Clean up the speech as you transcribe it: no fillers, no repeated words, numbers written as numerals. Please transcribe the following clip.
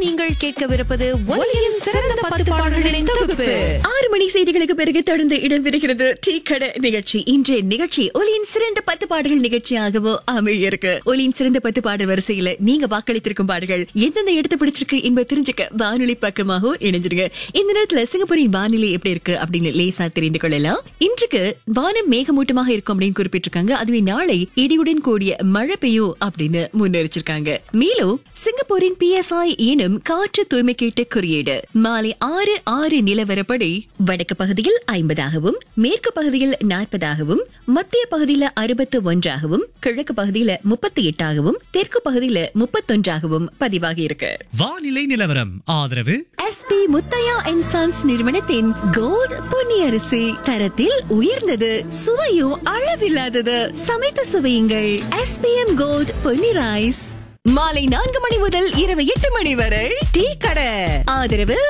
நீங்கள் கேட்கவிருப்பது ஒலியின் சிறந்த 10 பாடல்களின் தொகுப்பு. 6 மணி செய்திகளுக்கு பிறகு தொடர்ந்து இடம்பெறுகிறது டீ கடை நிகழ்ச்சி. இன்றைய நிகழ்ச்சி ஒலியின் சிறந்த 10 பாடல்கள் நிகழ்ச்சியாகவோ அமையிருக்கு. ஒலியின் சிறந்த 10 பாடல் வரிசையில நீங்க வாக்களித்திருக்கும் பாடல்கள் எந்தெந்த இடத்தை பிடிச்சிருக்கு என்பதை தெரிஞ்சுக்க வானொலி பக்கமாகவும் இணைஞ்சிருங்க. இந்த நேரத்துல சிங்கப்பூரின் வானிலை எப்படி இருக்கு அப்படின்னு லேசா தெரிந்து கொள்ளலாம். இன்றைக்கு வானம் மேகமூட்டமாக இருக்கும் அப்படின்னு குறிப்பிட்டிருக்காங்க. அதுவே நாளை இடியுடன் கூடிய மழை பெய்யும் அப்படின்னு முன்னெரிச்சிருக்காங்க. மேலும் சிங்கப்பூரின் PSI எனும் காற்று தூய்மை கேட்டு குறியீடு மாலை 6 நிலவரப்படி வடக்கு பகுதியில் 50ஆகவும், மேற்கு பகுதியில் 40ஆகவும், மத்திய பகுதியில 61ஆகவும், கிழக்கு பகுதியில 38ஆகவும், தெற்கு பகுதியில 31ஆகவும் பதிவாகி இருக்கு. வானிலை நிலவரம் ஆதரவு SP முத்தையா அண்ட் சன்ஸ் நிறுவனத்தின் கோல்ட் பொன்னி அரிசி தரத்தில் உயர்ந்தது, சுவையும் அளவில்லாதது. சமைத்து சுவையுங்கள். SPM gold Ponni rice. மாலை 4 மணி முதல் இரவு 8 மணி வரை டீ கடை. ஆதரவு